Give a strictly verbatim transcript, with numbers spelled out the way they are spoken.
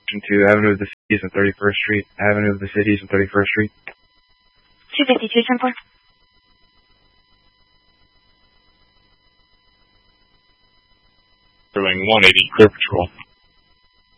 to Avenue of the Cities and thirty-first Street. Avenue of the Cities and thirty-first Street. two fifty-two, ten four. Sterling one eighty, clear patrol.